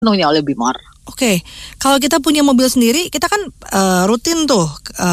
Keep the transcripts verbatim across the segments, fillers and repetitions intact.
sepenuhnya oleh Bimor. Oke, kalau kita punya mobil sendiri, kita kan uh, rutin tuh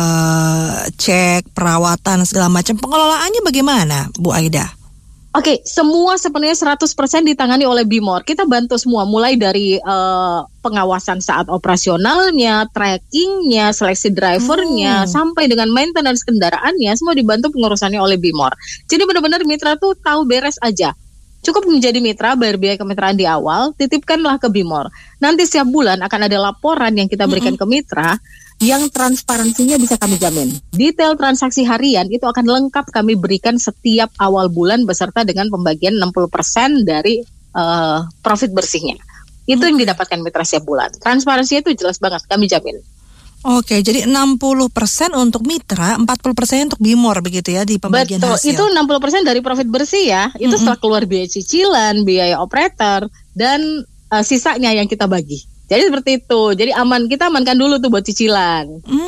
uh, cek perawatan segala macam. Pengelolaannya bagaimana, Bu Aida? Oke, semua sebenarnya seratus persen ditangani oleh Bimor. Kita bantu semua, mulai dari uh, pengawasan saat operasionalnya, trackingnya, seleksi drivernya, hmm. sampai dengan maintenance kendaraannya, semua dibantu pengurusannya oleh Bimor. Jadi benar-benar mitra tuh tahu beres aja. Cukup menjadi mitra, bayar biaya kemitraan di awal, titipkanlah ke Bimor. Nanti setiap bulan akan ada laporan yang kita berikan mm-hmm. ke mitra, yang transparansinya bisa kami jamin. Detail transaksi harian itu akan lengkap kami berikan setiap awal bulan beserta dengan pembagian enam puluh persen dari uh, profit bersihnya. Itu mm-hmm. yang didapatkan mitra setiap bulan. Transparansinya itu jelas banget, kami jamin. Oke, jadi enam puluh persen untuk mitra, empat puluh persen untuk Bimor begitu ya di pembagian Betul, hasil. Betul, itu enam puluh persen dari profit bersih ya. Itu mm-hmm. setelah keluar biaya cicilan, biaya operator, dan uh, sisanya yang kita bagi. Jadi seperti itu, jadi aman, kita amankan dulu tuh buat cicilan.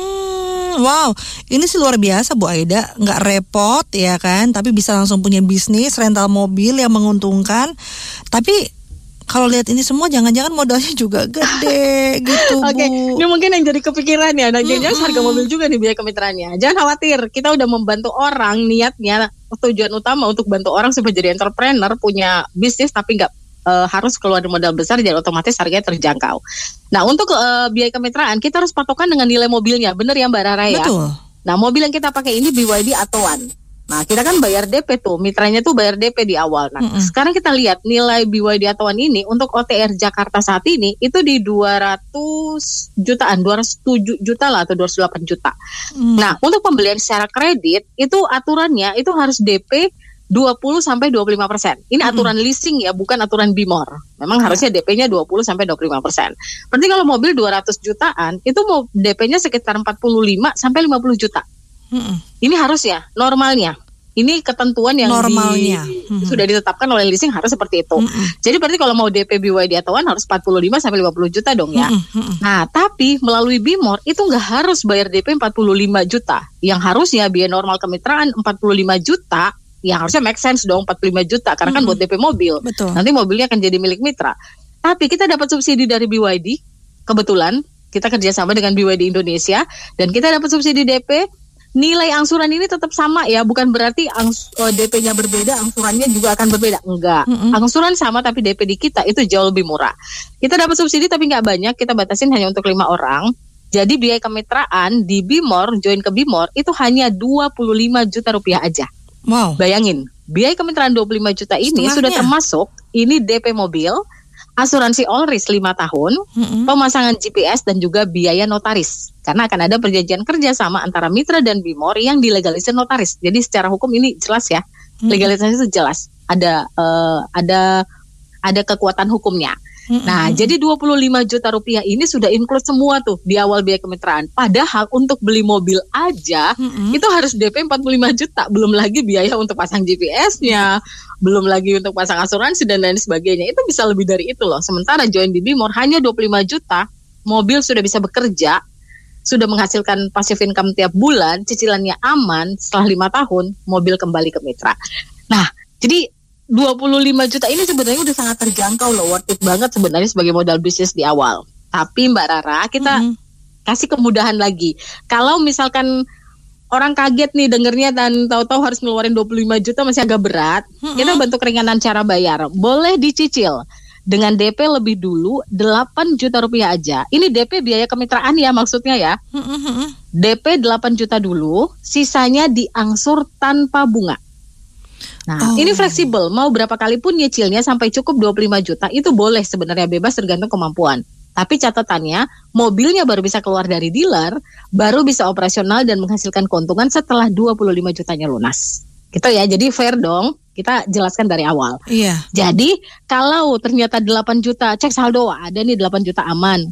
Hmm, wow, ini sih luar biasa Bu Aida, nggak repot ya kan, tapi bisa langsung punya bisnis, rental mobil yang menguntungkan. Tapi kalau lihat ini semua, jangan-jangan modalnya juga gede gitu, Bu. Oke, ini mungkin yang jadi kepikiran ya. Nah, jangan mm-hmm. harga mobil juga nih biaya kemitraannya. Jangan khawatir, kita udah membantu orang, niatnya, tujuan utama untuk bantu orang supaya jadi entrepreneur, punya bisnis tapi nggak uh, harus keluar modal besar, jadi otomatis harganya terjangkau. Nah, untuk uh, biaya kemitraan, kita harus patokan dengan nilai mobilnya. Bener ya Mbak Rara ya? Betul. Nah, mobil yang kita pakai ini B Y D Atoan. Nah, kita kan bayar D P tuh, mitranya tuh bayar D P di awal. Nah, mm-hmm. sekarang kita lihat nilai B Y D Atoan ini untuk O T R Jakarta saat ini itu di dua ratus jutaan, dua ratus tujuh juta lah atau dua ratus delapan juta. Mm. Nah, untuk pembelian secara kredit itu aturannya itu harus D P dua puluh sampai dua puluh lima persen. Ini mm-hmm. aturan leasing ya, bukan aturan Bimor. Memang yeah. harusnya D P-nya dua puluh sampai dua puluh lima persen. Berarti kalau mobil dua ratus jutaan, itu mau D P-nya sekitar empat puluh lima sampai lima puluh juta. Mm-mm. Ini harusnya normalnya. Ini ketentuan yang normalnya di, mm-hmm. sudah ditetapkan oleh leasing harus seperti itu. Mm-hmm. Jadi berarti kalau mau D P B Y D Atoan harus empat puluh lima sampai lima puluh juta dong ya. Mm-hmm. Nah, tapi melalui Bimor itu nggak harus bayar D P empat puluh lima juta. Yang harusnya biaya normal kemitraan empat puluh lima juta, yang harusnya make sense dong empat puluh lima juta karena mm-hmm. kan buat D P mobil. Betul. Nanti mobilnya akan jadi milik mitra. Tapi kita dapat subsidi dari B Y D. Kebetulan kita kerjasama dengan B Y D Indonesia dan kita dapat subsidi D P. Nilai angsuran ini tetap sama ya, bukan berarti angs- D P-nya berbeda, angsurannya juga akan berbeda. Enggak, mm-hmm. angsuran sama tapi D P di kita itu jauh lebih murah. Kita dapat subsidi tapi nggak banyak, kita batasin hanya untuk lima orang. Jadi biaya kemitraan di Bimor, join ke Bimor itu hanya dua puluh lima juta rupiah aja. Wow. Bayangin, biaya kemitraan dua puluh lima juta ini Setengahnya. Sudah termasuk ini D P mobil, asuransi all risk lima tahun, mm-hmm. pemasangan G P S dan juga biaya notaris. Karena akan ada perjanjian kerjasama antara mitra dan Bimor yang dilegalisir notaris. Jadi secara hukum ini jelas ya, mm-hmm. legalisasi itu jelas. Ada uh, ada ada kekuatan hukumnya. Mm-hmm. Nah, jadi dua puluh lima juta rupiah ini sudah include semua tuh di awal biaya kemitraan. Padahal untuk beli mobil aja mm-hmm. itu harus D P empat puluh lima juta, belum lagi biaya untuk pasang G P S-nya, belum lagi untuk pasang asuransi dan lain sebagainya. Itu bisa lebih dari itu loh. Sementara join di Bimor hanya dua puluh lima juta, mobil sudah bisa bekerja, sudah menghasilkan passive income tiap bulan, cicilannya aman, setelah lima tahun mobil kembali ke mitra. Nah, jadi dua puluh lima juta ini sebenarnya udah sangat terjangkau loh, worth it banget sebenarnya sebagai modal bisnis di awal. Tapi Mbak Rara, kita mm-hmm. kasih kemudahan lagi. Kalau misalkan orang kaget nih dengernya dan tahu-tahu harus ngeluarin dua puluh lima juta masih agak berat, mm-hmm. kita bantu keringanan cara bayar. Boleh dicicil dengan D P lebih dulu delapan juta rupiah aja. Ini D P biaya kemitraan ya maksudnya ya. Mm-hmm. D P delapan juta dulu, sisanya diangsur tanpa bunga. Nah, oh. ini fleksibel, mau berapa kali pun nyicilnya sampai cukup dua puluh lima juta, itu boleh sebenarnya, bebas tergantung kemampuan. Tapi catatannya, mobilnya baru bisa keluar dari dealer, baru bisa operasional dan menghasilkan keuntungan setelah dua puluh lima jutanya lunas. Gitu ya, jadi fair dong, kita jelaskan dari awal. Iya. Jadi, kalau ternyata delapan juta, cek saldo, ada nih delapan juta aman.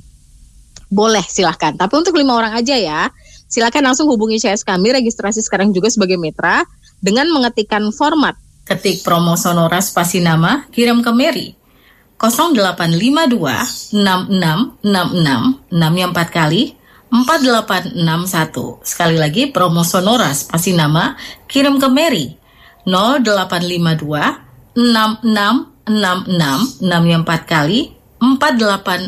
Boleh, silahkan. Tapi untuk lima orang aja ya, silahkan langsung hubungi C S kami, registrasi sekarang juga sebagai mitra, dengan mengetikkan format. Ketik promo Sonora spasi nama, kirim ke Mary. nol delapan lima dua enam enam enam enam enam empat kali empat delapan enam satu. Sekali lagi promo Sonora spasi nama, kirim ke Mary. nol delapan lima dua enam enam enam enam enam empat kali empat delapan